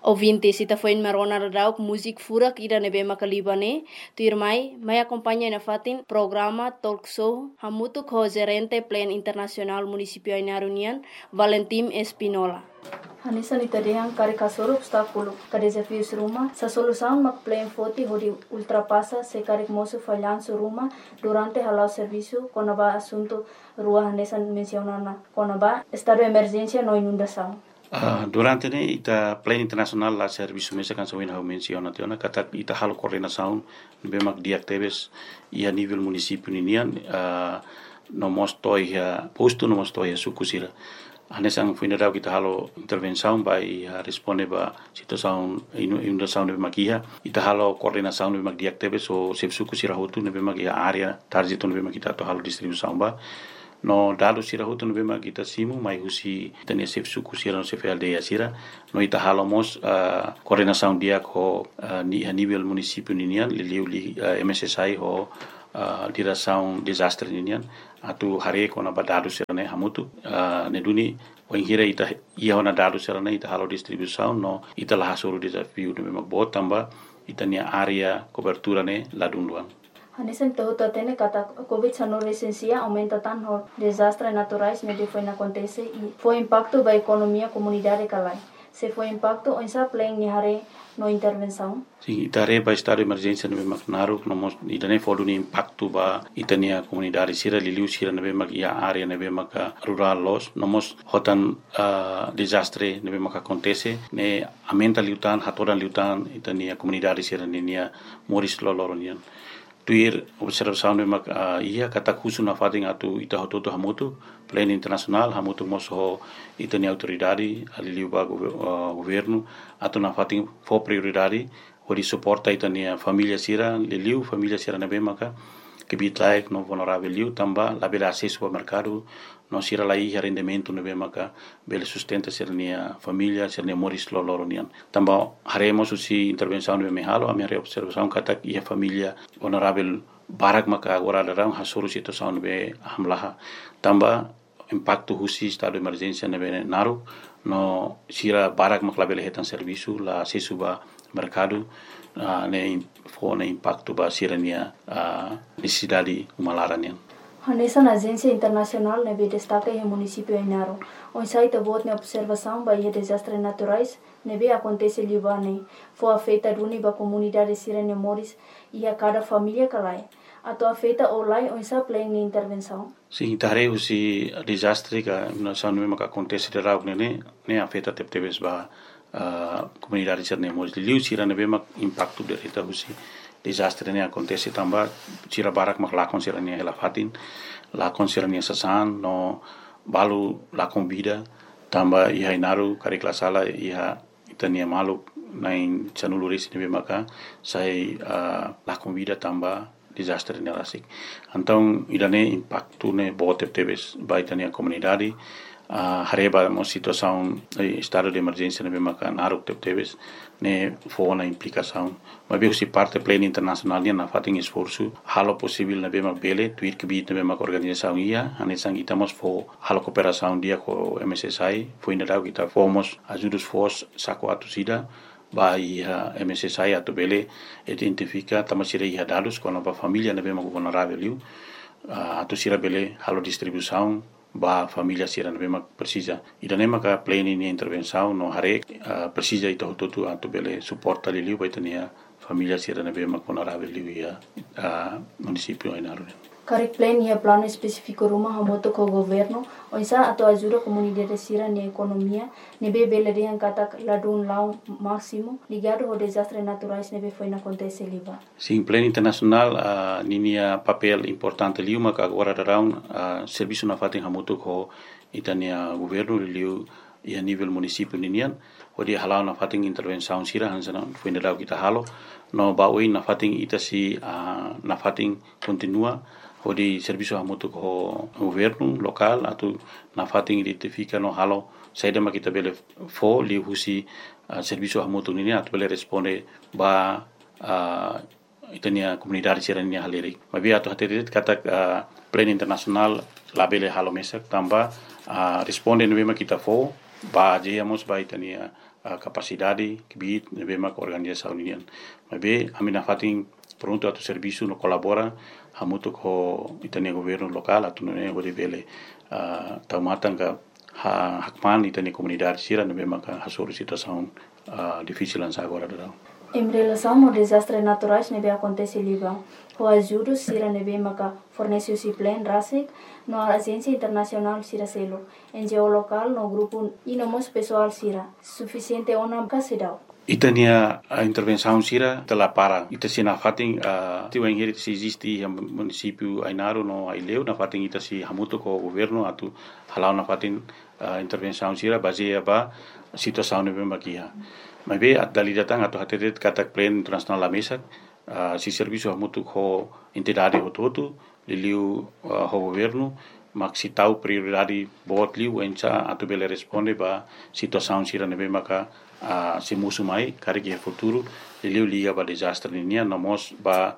Ouvintes, ita foi marona radau música furak ida nebe makalibane, tu irmai, mai acompanha na fatin programa talk show hamutu ko gerente plan internacional municipio Ainaro Union, Valentim Espinola. Hanisa ni tadehang kare kasoro obstáculo, ka desafios ruma, sa solução mak plan foti hodi ultrapassa se kare moço falhanço ruma durante halau serviço konaba assunto rua hanesa mencionana konaba estado de emergência no inundação. Durante ita plan internacional la serviço mesa kan sawin hau menciona tiona kata ita halo coordenação bemak diactebes ia nível município ninian no mostoi posto no mostoi sukusira anesang funerau kita halo intervenção vai responde ba situação inundação bemak ia ita halo coordenação bemak diactebes o sep sukusira hotu bemak ia area target bemak kita to halo distribuição ba no dado sira hutu no bema kita simu mai husi tania sef suku sira no sef aldeia sira no ita halomos coordenação dia ko ni a nível município ninian li MSSI ho direção desastre ninian atu hare ko na badado sira ne hamutu ne duni wengira ita ia na dado sira ne ita halo distribuição no ita la hasuru desafio no bema botamba ita nia area cobertura ne ladunduan. Hanesan tahu tatene kata COVID-19 licencia aumenta tanto desastres naturais onde foi acontece e foi impacto da economia comunidade calai. Se foi impacto onsa plan ni hare no intervenção. Sim, itare ba estado de emergência no bemak naru no mos itane fodu ni impacto ba itania comunidade sira liliu sira no bemak ia area no bemak rural los no mos hotan desastre no bemak acontece ne aumenta liutan hatoran liutan itania comunidade sira ninia moris loloronian. Tuir observação de mak ia kata khusu na fating atu ita hototo hamutu plan internacional hamutu moso itani autoridade aliliu ba governo atu na fating fo prioridade hori suporta itani família sira liliu família sira na bemaka que bitlaik no vulnerável liu tamba la bela acesso ao mercado no sira lai rendimento no bemaka bela sustenta sirnia família sirnia moris loloronian tamba haremos usi intervenção no mehalo a minha observação kata ia família vulnerável barak maka agora darang hasuru situação no be hamlaha tamba impacto husi estado de emergência no be naru no sira barak makla bela hetan serviço la acesso ba mercado ne fone impacto ba sirania necessidade umalaranian. Hanesa na agência internacional nebe destaca em município Ainaro. On site bot na observação ba desastres naturais nebe acontece libane. Foi afeta duni ba comunidade sirene moris e a cada família calai. Ato afeta olai on sa plan ni intervenção. Sim, tare usi desastre ka na sanu me ka acontece de rau ne afeta teptebes ba comunidade sirene moris liu sira nebe mak impacto de reta usi desastre ne acontece tamba sira barak mak lakon sira ne elafatin lakon sira ne sasan no balu lakon vida tamba ia inaru karikla sala ia itania malu nain chanuluris ne maka sai lakon vida tamba desastre ne rasik então idane impacto ne bote tebes baitania comunidade hareba uma situação estado de emergência ne maka naru tebes ne foi na implicação mas bem se parte plena internacional na fating esforço halo possível na bema bele tuir que bit na bema organização ia anesang itamos fo halo cooperação dia com MSSI foi ainda kita fomos ajudos fos saco atusida vai MSSI atu bele identifica tamasira ia dados com a família na bema vulnerável liu atusira bele halo distribuição ba família sira na bema precisa ida nema ka plena ni intervenção no hare precisa ito tutu atu bele suporta liu vai tenia família sira na bema vulnerável liu ia município Ainaro. Karek plan ia plano específico rumah hamoto ko governo onsa atau ajuda comunidade sira ni economia nebe bele yang kata ladun lau máximo ligado ao desastre naturais nebe foi na acontece liba. Sim, plano internacional ninia papel importante liu maka agora darão serviço na fating hamoto ko itania governo liu ia nível município ninian odi halau na fating intervenção sira hansana foi na kita halo no baui na fating itasi na fating continua odi serviço hamoto ko governo local atau na fating identifica no halo saida makita bele fo li husi serviço hamoto nini atau bele responde ba itania comunidade sirania haleri mabi atau haterit kata plan internacional labele halo mesak tamba responde no kita fo ba jeyamos ba itania capacidade que bit nebe mak organização unian. Mas be amina fatin pronto atu serviço no colabora hamutu ko itania governo local atu ne gode bele taumatan ka hakman itania comunidade sira nebe mak hasoro situação difícil lança agora da. Em relação ao desastres naturais que acontece em Líbano, o ajuda Sira nebe maka fornece o plan RASIC no agência internacional Sira Selo, NGO local no grupo e no mos pessoal Sira, suficiente ona casidao. Itania a intervenção Sira telah para ita sina fating tiwa ingeri se existe a município Ainaro no Aileu na fating ita si hamuto ko governo atu halau na fating intervenção Sira baseia ba situação nebe makia. Mas be dali datang atau hatiret katak plan internasional la mesa si serviço hamutu ho entidade hototu liliu ho governo maksi tau prioridade bot liu enca atu bele responde ba situação sira nebe maka se musu mai kariki futuro liliu liga ba desastre ninia nomos ba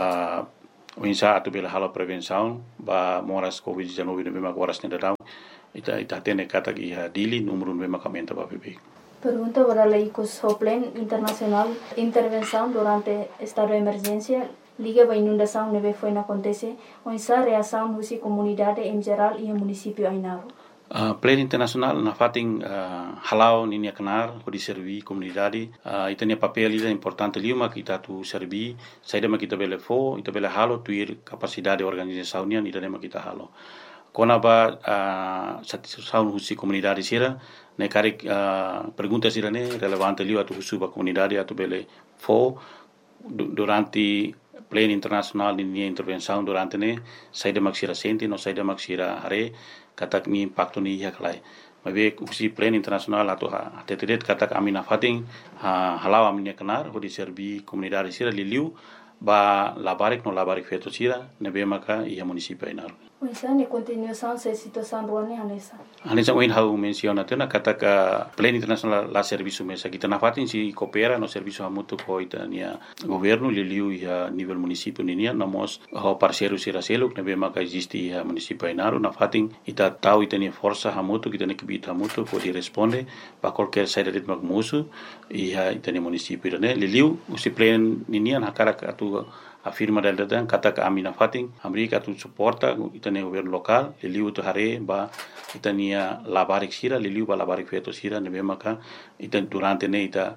enca atu bele halo prevenção ba moras covid-19 nebe maka waras nedadau ita tene katak iha dili número nebe maka menta ba bebe. Pergunta para la Plan Internacional Intervenção durante estado de emergência liga a inundação neve foi na acontece onde a reação da comunidade em geral e o município Ainaro. Plan Internacional na fating halau ninia kenar di servi comunidade itania papel ida importante liuma kita tu servi saida ma kita bele fo ita bele halo tuir capacidade organização nian ida ma kita halo kona ba satisfação husi comunidade sira ne karik pergunta sira ne relevante liu atu husu ba comunidade atu bele fo durante plan internacional ni intervenção durante ne saida maksira senti no saida maksira hare katak ni impacto ni ya kalai mabe husi plan internacional atu tetet katak amina fating halau aminia kenar ho di servi comunidade sira liu ba labarik no labarik feto sira nebe maka ia município Ainaro. Oisa ne continuação da situação ruane Anessa. Anessa oin hau menciona tena kata ka plan internacional la serviço mesa kita na fatin si coopera no serviço hamutu ko itania governo liliu ia nível município ninia namos ho parceiro sira selo nebe maka existe ia município Ainaro na fatin ita tau itania força hamutu kita ne kibita hamutu pode responde pa qualquer saída de magmusu ia itania município ne liliu usi plan ninia na cara atu afirma del datang kata ka amina fating Amerika tu suporta itania governo local liliu tu hare ba itania labarik sira liliu ba labarik feto sira nebe maka itan durante ne ita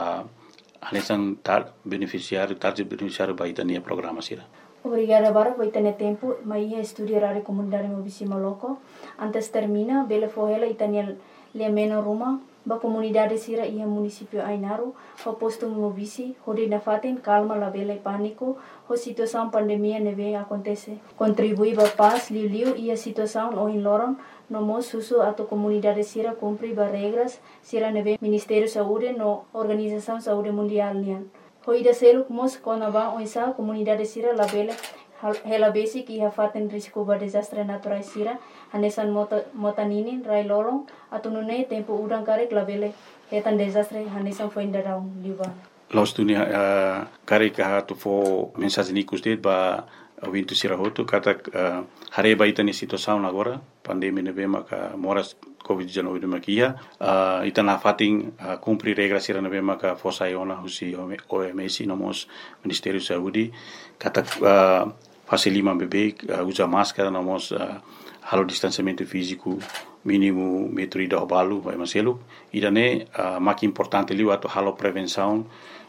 anesan tar beneficiário ba itania programa sira. Obrigada para por ter tempo, mas ia estudar a comunidade mobisima loco. Antes termina, bele fohela itania le meno Roma, ba comunidade sira ia município Ainaro, ho posto mobisi, hodi na fatin calma la bele pânico, ho situação pandemia neve acontece. Contribui ba paz liu ia situação o in loron, no mos susu ato comunidade sira cumpri ba regras, sira neve Ministério Saúde no Organização Saúde Mundial nian. Ho ida seluk mos kona ba oisa comunidade sira la bele hela basic ia faten risco ba desastre natural sira hanesan motaninin rai lolong atau nune tempo udang karek labele hetan desastre hanesan foi indarau liban Los dunia karek tu fo mensagem nikustet ba wintu sira hotu kata hare ba itani situação agora pandemia neve maka moras COVID-19 makia itana fating cumprir regras sira neve maka fosa iona husi OMS nomos Ministério Saúde kata fase 5 bebê usa máscara nomos halo distanciamento físico mínimo metro e do balu vai maselo irane mak importante liu ato halo prevenção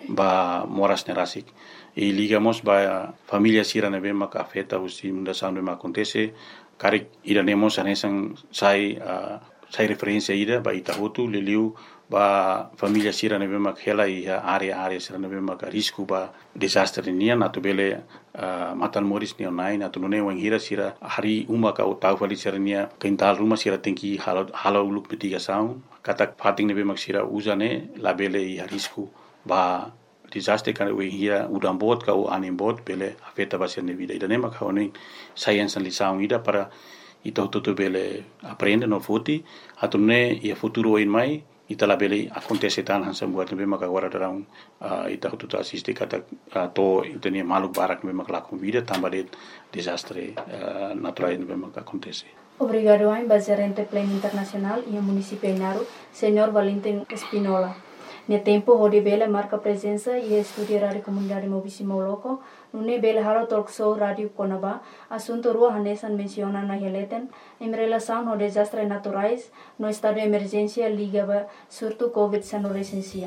ba moras nerasik e ligamos ba família sira neve maka afeta usi mundação neve acontece karik iranemos anesan sai referência ida ba itahutu liliu ba família sira neve mak hela ia area sira neve mak risco ba desastre nian atu bele matan moris ni online atu nune wang hira sira hari uma ka utau fali sira nia kental rumah sira tengki halo uluk mitigação katak fating neve mak sira uzane labele ia risco ba desastre kan we hira udam bot ka u anim bot bele afeta ba sira vida ida nema ka onin science lição ida para ita toto bele aprende no futi atune ia futuro in mai ita la bele acontece tan hansa buat nebe maka agora darão ita toto assiste kata to itenia maluk barak nebe maka la vida tambah de desastre natural nebe maka acontece Obrigado a gerente Plan Internacional e a município Inaru, Senhor Valentim Espinola. No tempo, onde bela marca presença e estudia rádio comunidade Mobisimo Loco, no bela halo talk show rádio Conaba, assunto rua hanesan menciona na releten, em relação ao desastres naturais, no estado de emergência ligava surto Covid-19 recensia.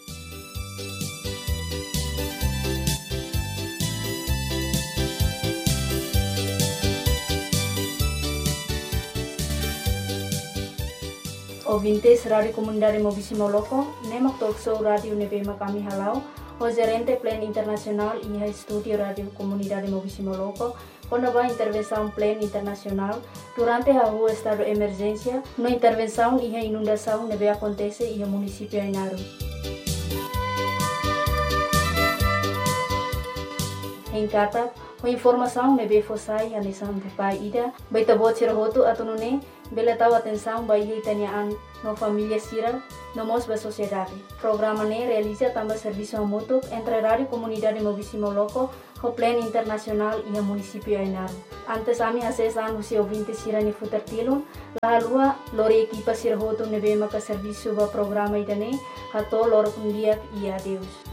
Ouvintes Rádio Comunidade Mobisimo Loco, nemak talk show rádio nebema kami halau, o gerente Plan Internacional e a estúdio Rádio Comunidade Mobisimo Loco, quando a intervenção Plan Internacional, durante a rua estado de emergência, no intervenção e a inundação nebe acontece e a município Inaru. Em carta, com informação nebe fossai a nisan pai ida, baita bot sirhoto atunune, bela tahu atenção bayi itaniaan no família Sira, no mos ba sociedade. Programa ne realiza também serviço mútuo entre a Rádio Comunidade Mobisimo Loco, o Plan Internacional e a município Inaru. Antes ami acesan husi ouvinte Sira ni futertilun, la lua lori equipa sirhoto nebe maka serviço ba programa itane, hato lor kundiak e adeus.